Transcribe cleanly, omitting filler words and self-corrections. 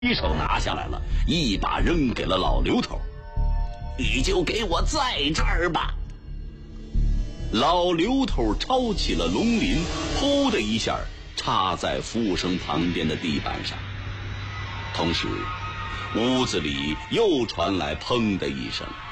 一手拿下来了，一把扔给了老刘头。你就给我在这儿吧。老刘头抄起了龙鳞，噗的一下插在服务生旁边的地板上，同时屋子里又传来砰的一声。